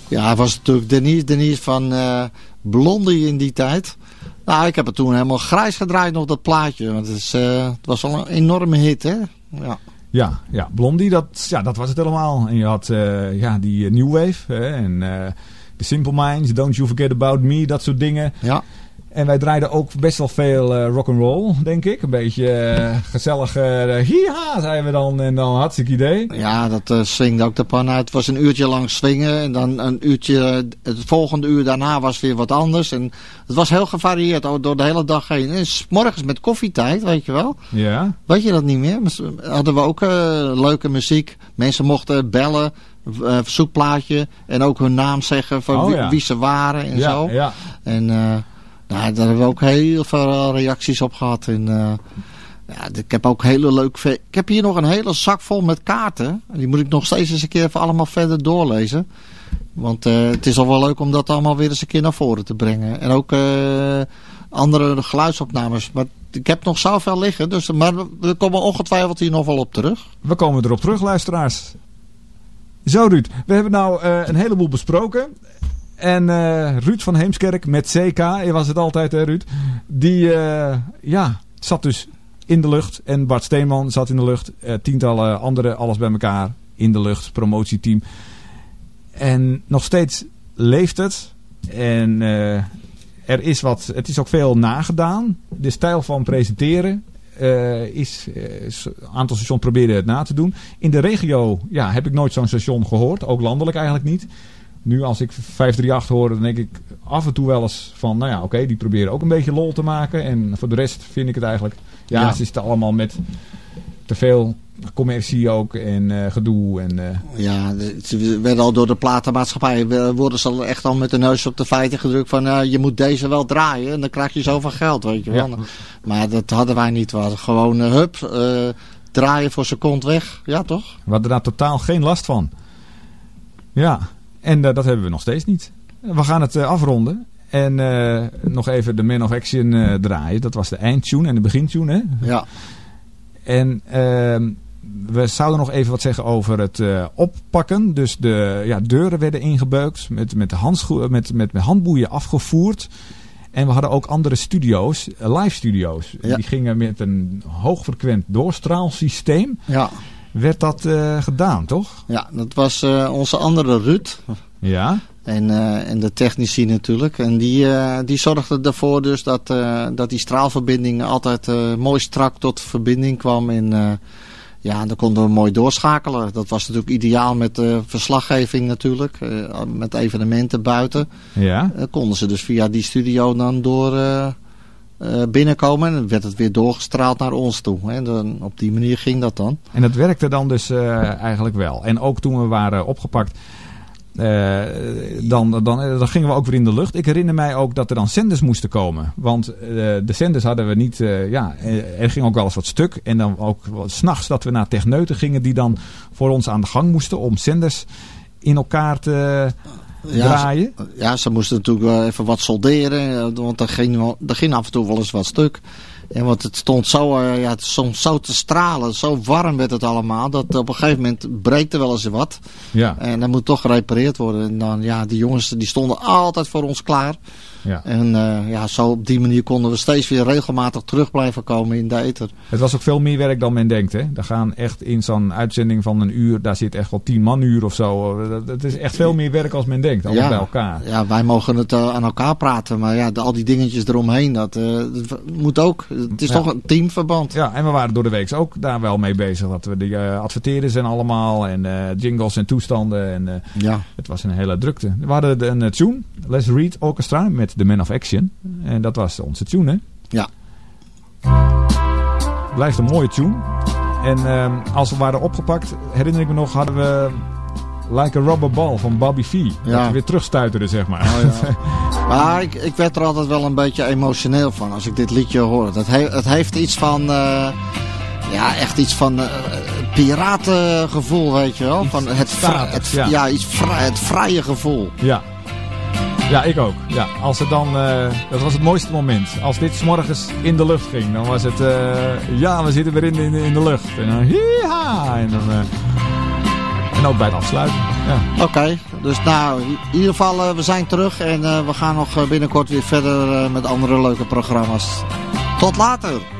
Ja, hij was natuurlijk Denise van Blondie in die tijd. Nou, ik heb het toen helemaal grijs gedraaid nog, dat plaatje. Want het was al een enorme hit, hè? Ja, Blondie, dat was het helemaal. En je had die New Wave en The Simple Minds, Don't You Forget About Me, dat soort dingen. Ja. En wij draaiden ook best wel veel rock'n'roll, denk ik. Een beetje gezellig hiha, zeiden we dan. En dan hartstikke idee. Ja, dat swingde ook de pan uit. Het was een uurtje lang swingen. En dan een uurtje, het volgende uur daarna was weer wat anders. En het was heel gevarieerd door de hele dag heen. En 's morgens met koffietijd, weet je wel. Ja. Weet je dat niet meer? Hadden we ook leuke muziek. Mensen mochten bellen. Verzoekplaatje. En ook hun naam zeggen van wie ze waren en zo. Ja. En daar hebben we ook heel veel reacties op gehad. En ik heb ook hele leuke... Ik heb hier nog een hele zak vol met kaarten. Die moet ik nog steeds eens een keer even allemaal verder doorlezen. Want het is al wel leuk om dat allemaal weer eens een keer naar voren te brengen. En ook andere geluidsopnames. Maar ik heb nog zoveel liggen. Maar we komen ongetwijfeld hier nog wel op terug. We komen erop terug, luisteraars. Zo, Ruud. We hebben nou een heleboel besproken. En Ruud van Heemskerk met CK, je was het altijd, hè, Ruud. Die zat dus in de lucht. En Bart Steenman zat in de lucht. Tientallen anderen, alles bij elkaar in de lucht. Promotieteam. En nog steeds leeft het. En het is ook veel nagedaan. De stijl van presenteren een aantal stations proberen het na te doen. In de regio heb ik nooit zo'n station gehoord. Ook landelijk eigenlijk niet. Nu als ik 538 hoor, dan denk ik af en toe wel eens van, die proberen ook een beetje lol te maken. En voor de rest vind ik het eigenlijk, ze zitten allemaal met te veel commercie ook en gedoe. En, ze werden al door de platenmaatschappij, worden ze echt al met de neus op de feiten gedrukt van, je moet deze wel draaien en dan krijg je zoveel geld, weet je wel. Ja. Maar dat hadden wij niet. We hadden gewoon, draaien voor zijn kont weg. Ja, toch? We hadden daar totaal geen last van. Ja. En dat hebben we nog steeds niet. We gaan het afronden. En nog even de Man of Action draaien. Dat was de eindtune en de begintune. Hè? Ja. En we zouden nog even wat zeggen over het oppakken. Dus de deuren werden ingebeukt. Met handboeien afgevoerd. En we hadden ook andere studio's. Live studio's. Ja. Die gingen met een hoogfrequent doorstraalsysteem. Ja. Werd dat gedaan, toch? Ja, dat was onze andere Ruud. Ja. En de technici natuurlijk. En die zorgde ervoor dus dat die straalverbinding altijd mooi strak tot verbinding kwam. En dan konden we mooi doorschakelen. Dat was natuurlijk ideaal met verslaggeving natuurlijk. Met evenementen buiten. Ja. Konden ze dus via die studio dan door... binnenkomen en dan werd het weer doorgestraald naar ons toe. Hè. Op die manier ging dat dan. En dat werkte dan dus eigenlijk wel. En ook toen we waren opgepakt, dan gingen we ook weer in de lucht. Ik herinner mij ook dat er dan zenders moesten komen. Want de zenders hadden we niet... er ging ook wel eens wat stuk. En dan ook 's nachts dat we naar techneuten gingen die dan voor ons aan de gang moesten om zenders in elkaar te... draaien? Ja, ze moesten natuurlijk wel even wat solderen. Want er ging af en toe wel eens wat stuk. En want het stond zo te stralen. Zo warm werd het allemaal. Dat op een gegeven moment breekt er wel eens wat. Ja. En dat moet toch gerepareerd worden. En dan, die jongens die stonden altijd voor ons klaar. Ja. En zo op die manier konden we steeds weer regelmatig terug blijven komen in de ether. Het was ook veel meer werk dan men denkt, hè? Daar gaan echt in zo'n uitzending van een uur, daar zit echt wel 10 manuur of zo. Het is echt veel meer werk als men denkt, allemaal bij elkaar. Ja, wij mogen het aan elkaar praten, maar al die dingetjes eromheen, dat moet ook. Het is toch een teamverband. Ja, en we waren door de week ook daar wel mee bezig. Dat we die adverteerders en allemaal en jingles en toestanden. En, het was een hele drukte. We hadden een tune, Les Reed Orchestra met The Man of Action. En dat was onze tune, hè? Ja. Blijft een mooie tune. En als we waren opgepakt, herinner ik me nog, hadden we Like a Rubber Ball van Bobby V. Dat we weer terugstuiteren, zeg maar. Oh, ja. Maar ik werd er altijd wel een beetje emotioneel van als ik dit liedje hoor. Het heeft iets van... echt iets van piratengevoel, weet je wel. Van het vrije gevoel. Ja. Ja, ik ook. Ja, als het dan, dat was het mooiste moment. Als dit 's morgens in de lucht ging, dan was het, we zitten weer in de lucht. En dan, hiha! En ook bij het afsluiten. Ja. Oké, dus nou, in ieder geval, we zijn terug en we gaan nog binnenkort weer verder met andere leuke programma's. Tot later!